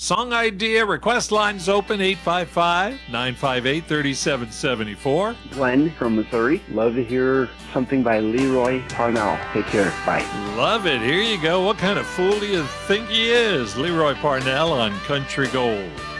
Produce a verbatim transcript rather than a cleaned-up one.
Song idea, request lines open eight five five, nine five eight, three seven seven four. Glenn from Missouri. Love to hear something by Leroy Parnell. Take care. Bye. Love it. Here you go. What kind of fool do you think he is? Leroy Parnell on Country Gold.